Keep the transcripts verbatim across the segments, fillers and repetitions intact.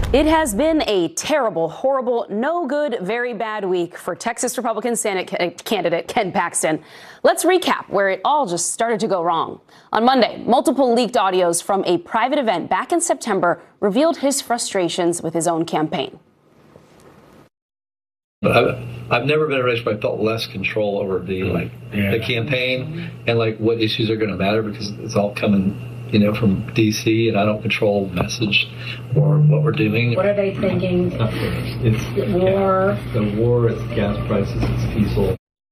It has been a terrible, horrible, no good, very bad week for Texas Republican Senate candidate Ken Paxton. Let's recap where it all just started to go wrong. On Monday, multiple leaked audios from a private event back in September revealed his frustrations with his own campaign. I've, I've never been in a race where I felt less control over the like yeah. the campaign and like what issues are going to matter, because it's all coming, you know, from D C, and I don't control message or what we're doing. What are they thinking? It's war. The war, it's gas prices, it's diesel.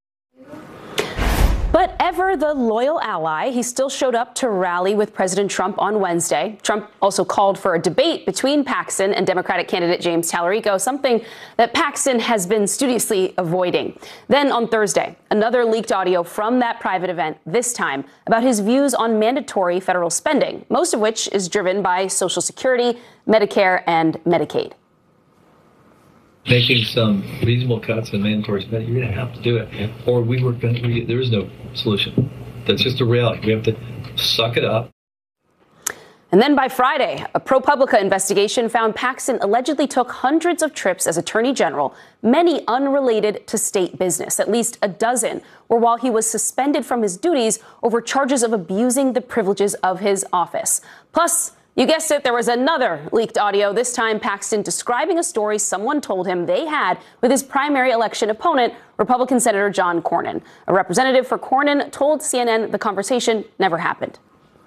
But ever the loyal ally, he still showed up to rally with President Trump on Wednesday. Trump also called for a debate between Paxton and Democratic candidate James Tallarico, something that Paxton has been studiously avoiding. Then on Thursday, another leaked audio from that private event, this time about his views on mandatory federal spending, most of which is driven by Social Security, Medicare, and Medicaid. Making some reasonable cuts in mandatory spending, you're going to have to do it, yeah. or we were going to. There is no solution. That's just a reality. We have to suck it up. And then by Friday, a ProPublica investigation found Paxton allegedly took hundreds of trips as attorney general, many unrelated to state business. At least a dozen were while he was suspended from his duties over charges of abusing the privileges of his office. Plus, you guessed it, there was another leaked audio, this time Paxton describing a story someone told him they had with his primary election opponent, Republican Senator John Cornyn. A representative for Cornyn told C N N the conversation never happened.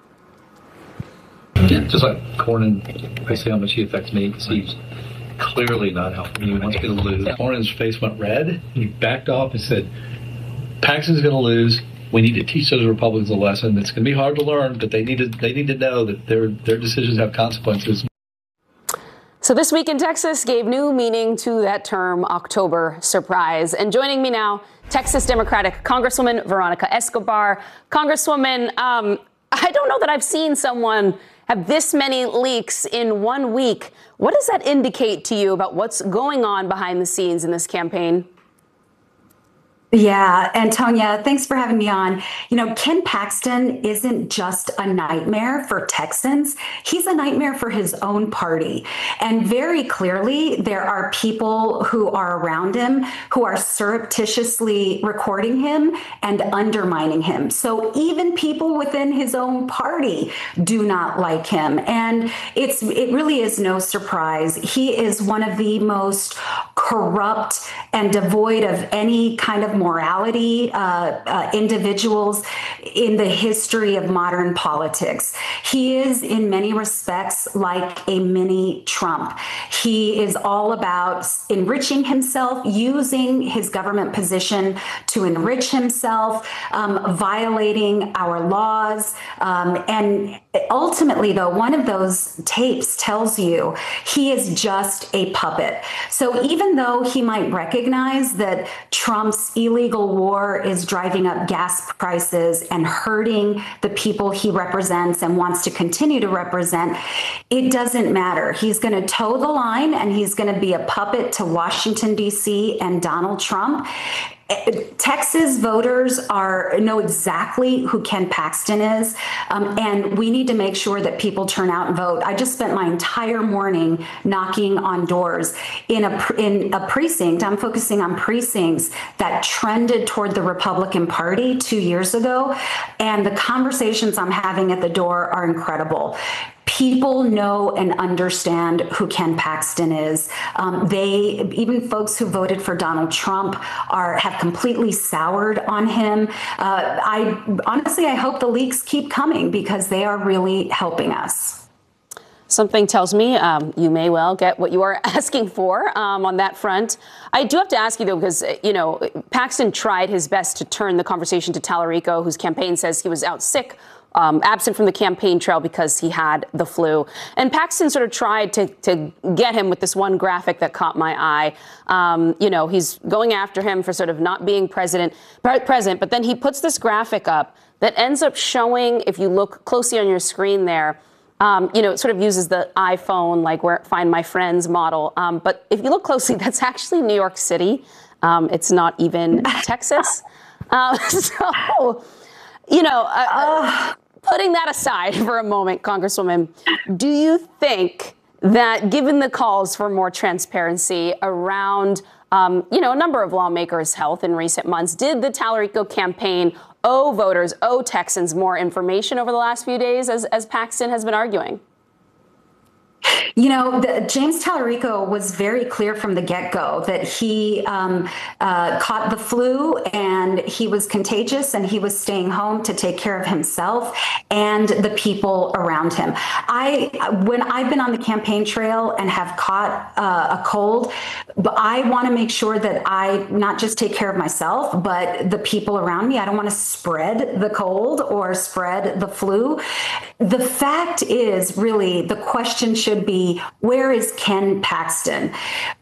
Yeah, just like Cornyn, I see how much he affects me. He's clearly not helping me. He wants me to lose. Cornyn's face went red. He backed off and said, Paxton's going to lose. We need to teach those Republicans a lesson. It's going to be hard to learn, but they need to they need to know that their their decisions have consequences. So this week in Texas gave new meaning to that term, October surprise. And joining me now, Texas Democratic Congresswoman Veronica Escobar. Congresswoman, um, I don't know that I've seen someone have this many leaks in one week. What does that indicate to you about what's going on behind the scenes in this campaign? Yeah, Antonia, thanks for having me on. You know, Ken Paxton isn't just a nightmare for Texans. He's a nightmare for his own party. And very clearly, there are people who are around him who are surreptitiously recording him and undermining him. So even people within his own party do not like him. And it's it really is no surprise. He is one of the most corrupt and devoid of any kind of morality uh, uh, individuals in the history of modern politics. He is in many respects like a mini Trump. He is all about enriching himself, using his government position to enrich himself, um, violating our laws. Um, and ultimately, though, one of those tapes tells you he is just a puppet. So even though he might recognize that Trump's illegal war is driving up gas prices and hurting the people he represents and wants to continue to represent, it doesn't matter. He's going to toe the line, and he's going to be a puppet to Washington, D C and Donald Trump. Texas voters are know exactly who Ken Paxton is, um, and we need to make sure that people turn out and vote. I just spent my entire morning knocking on doors in a in a precinct. I'm focusing on precincts that trended toward the Republican Party two years ago, and the conversations I'm having at the door are incredible. People know and understand who Ken Paxton is. Um, they, even folks who voted for Donald Trump, are have completely soured on him. Uh, I honestly, I hope the leaks keep coming because they are really helping us. Something tells me um, you may well get what you are asking for um, on that front. I do have to ask you, though, because, you know, Paxton tried his best to turn the conversation to Tallarico, whose campaign says he was out sick, Um, absent from the campaign trail because he had the flu. And Paxton sort of tried to, to get him with this one graphic that caught my eye. Um, you know, he's going after him for sort of not being president, present, but then he puts this graphic up that ends up showing, if you look closely on your screen there, um, you know, it sort of uses the iPhone, like where Find My Friends model. Um, but if you look closely, that's actually New York City. Um, it's not even Texas. Uh, so... You know, uh, putting that aside for a moment, Congresswoman, do you think that given the calls for more transparency around, um, you know, a number of lawmakers' health in recent months, did the Tallarico campaign owe voters, owe Texans more information over the last few days, as, as Paxton has been arguing? You know, the, James Tallarico was very clear from the get-go that he um, uh, caught the flu and he was contagious and he was staying home to take care of himself and the people around him. I, when I've been on the campaign trail and have caught uh, a cold, but I want to make sure that I not just take care of myself, but the people around me. I don't want to spread the cold or spread the flu. The fact is, really, the question should be, where is Ken Paxton?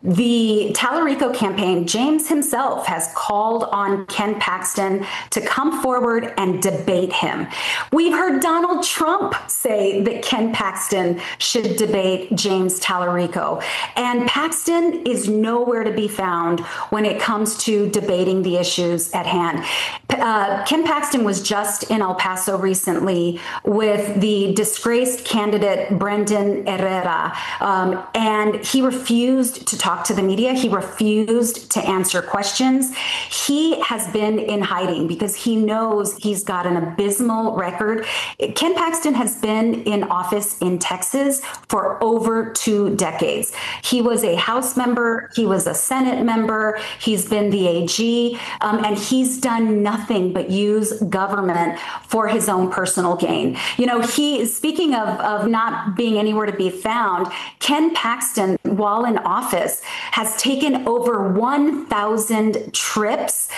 The Tallarico campaign, James himself has called on Ken Paxton to come forward and debate him. We've heard Donald Trump say that Ken Paxton should debate James Tallarico. And Paxton is nowhere to be found when it comes to debating the issues at hand. Uh, Ken Paxton was just in El Paso recently with the disgraced candidate Brendan Herrera, um, and he refused to talk to the media. He refused to answer questions. He has been in hiding because he knows he's got an abysmal record. Ken Paxton has been in office in Texas for over two decades. He was a House member. He was a Senate member. He's been the A G, um, and he's done nothing but use government for his own personal gain. You know, he, speaking of, of not being anywhere to be found, Ken Paxton, while in office, has taken over one thousand trips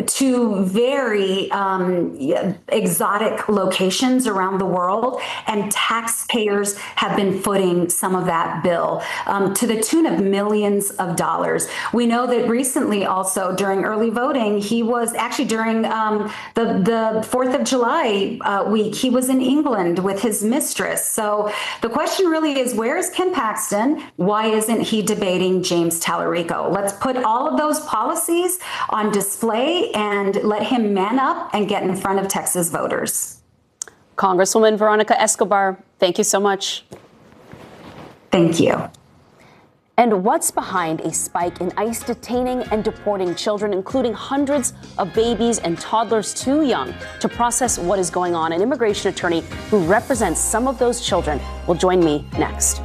to very um, exotic locations around the world, and taxpayers have been footing some of that bill um, to the tune of millions of dollars. We know that recently also during early voting, he was actually during um, the, the fourth of July uh, week, he was in England with his mistress. So the question really is, where is Ken Paxton? Why isn't he debating James Tallarico? Let's put all of those policies on display and let him man up and get in front of Texas voters. Congresswoman Veronica Escobar, thank you so much. Thank you. And what's behind a spike in ICE detaining and deporting children, including hundreds of babies and toddlers too young to process what is going on? An immigration attorney who represents some of those children will join me next.